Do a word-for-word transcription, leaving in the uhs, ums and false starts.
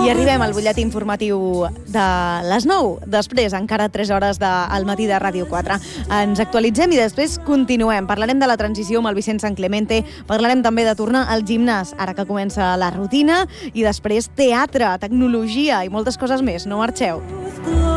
I arribem al butlletí informatiu de les nou. Després, encara tres hores del matí de Ràdio quatre. Ens actualitzem i després continuem. Parlarem de la transició amb el Vicent Sanclemente, parlarem també de tornar al gimnàs, ara que comença la rutina, i després teatre, tecnologia i moltes coses més. No marxeu.